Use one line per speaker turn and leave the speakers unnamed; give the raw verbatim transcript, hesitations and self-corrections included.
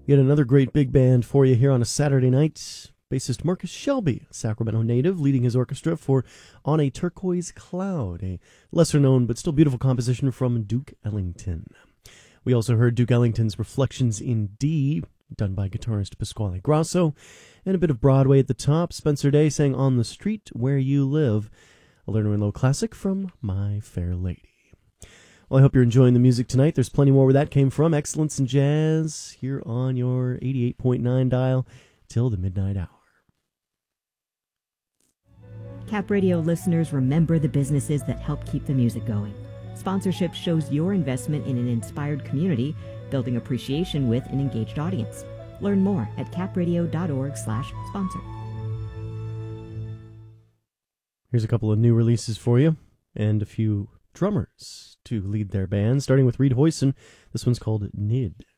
Yet another great big band for you here on a Saturday night. Bassist Marcus Shelby, Sacramento native, leading his orchestra for On a Turquoise Cloud, a lesser-known but still beautiful composition from Duke Ellington. We also heard Duke Ellington's Reflections in D, done by guitarist Pasquale Grasso, and a bit of Broadway at the top. Spencer Day sang On the Street Where You Live, a Lerner and Lowe classic from My Fair Lady. Well, I hope you're enjoying the music tonight. There's plenty more where that came from. Excellence in Jazz here on your eighty-eight point nine dial till the midnight hour.
Cap Radio listeners, remember the businesses that help keep the music going. Sponsorship shows your investment in an inspired community, building appreciation with an engaged audience. Learn more at capradio.org slash sponsor.
Here's a couple of new releases for you, and a few drummers to lead their band, starting with Reed Hoyson. This one's called Nid.